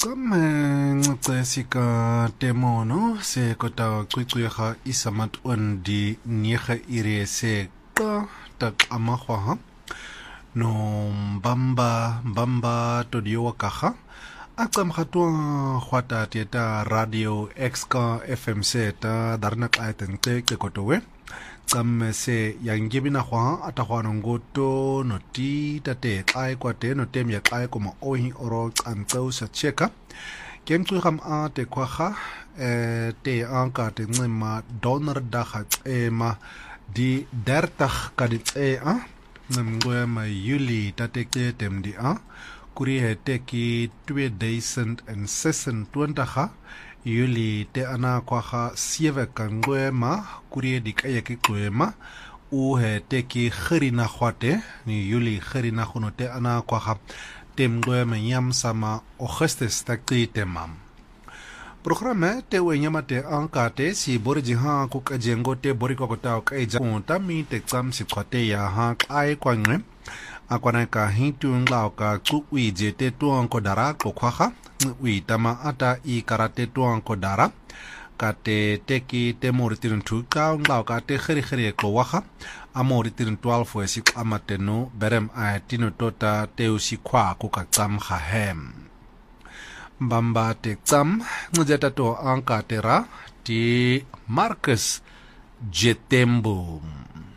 Ncesika temono se kota kwikwiga isamat ondi niege ire se ka tak amahwa no mbamba to diwa kaha akam khatwa khwata teta radio xka fm ta darna qaiten te kotowe tsam se yangibina khwa atahwa ngoto no ti tate kai kwate no tem ya kai kuma ohi oro tsantsau sa cheka kemtu kham a te kwaha te anka te ngema donderdag ema di 30 kadit a ngwema juli tate tem di a kuri heteki 2026 juli te ana kwaha 7 kangwema kuri dikayeki kwema u heteki khirina khwate ni juli khirina khuno te ana kwaha temgwema yam sama augustus takti temam programa te wenyama te ankate si borji ha ku kajengo te boriko kota ka eja unta mi te tsam si khwate ya ha kai kwangwe akwana ka hitu nglaw ka tsuwi je te tuan ko dara ko khwaha wi tama ata I karate tuan ko dara ka te teki te moritin tu ka nglaw ka te khiri ko waha amoritin 12 si amateno berem a tino tota te usi kwa ku ka tsam kha hem bamba te tsam ngjeta to anka tera ti Marcus Jetembo